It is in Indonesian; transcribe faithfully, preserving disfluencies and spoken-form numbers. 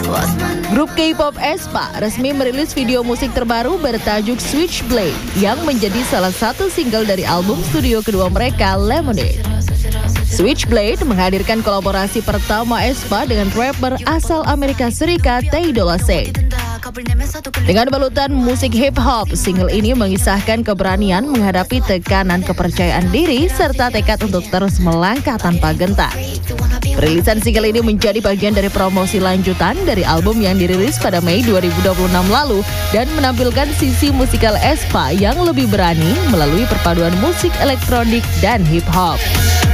Grup K-pop aespa resmi merilis video musik terbaru bertajuk Switchblade yang menjadi salah satu single dari album studio kedua mereka, Lemonade. Switchblade menghadirkan kolaborasi pertama aespa dengan rapper asal Amerika Serikat Tay Dolla Sign. Dengan balutan musik hip-hop, single ini mengisahkan keberanian menghadapi tekanan kepercayaan diri serta tekad untuk terus melangkah tanpa gentar. Perilisan single ini menjadi bagian dari promosi lanjutan dari album yang dirilis pada Mei dua ribu dua puluh enam lalu dan menampilkan sisi musikal aespa yang lebih berani melalui perpaduan musik elektronik dan hip-hop.